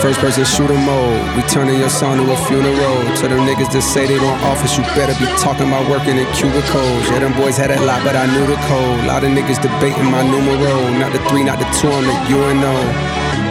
First person shooter mode. We turning your song to a funeral. To them niggas that say they don't office, you better be talking about working in cubicles. Yeah, them boys had that lot, but I knew the code. Lot of niggas debating my numero. Not the 3, not the 2, I'm the UNO.